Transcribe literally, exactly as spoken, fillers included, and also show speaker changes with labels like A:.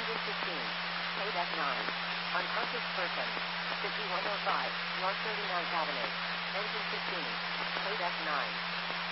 A: hundred fifteen. Code F nine. Unconscious person. fifty-one oh five. North thirty-ninth Avenue. Engine fifteen. Code F nine.